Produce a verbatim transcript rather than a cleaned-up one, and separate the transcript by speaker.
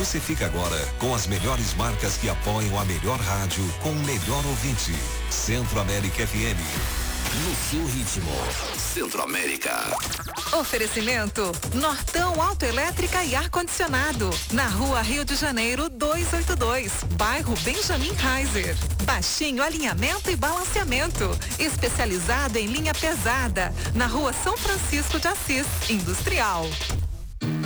Speaker 1: você fica agora com as melhores marcas que apoiam a melhor rádio com o melhor ouvinte. Centro América F M. No seu ritmo. Centro América.
Speaker 2: Oferecimento Nortão Autoelétrica e Ar-Condicionado. Na rua Rio de Janeiro, duzentos e oitenta e dois. Bairro Benjamin Heiser. Baixinho Alinhamento e Balanceamento. Especializado em linha pesada. Na rua São Francisco de Assis. Industrial.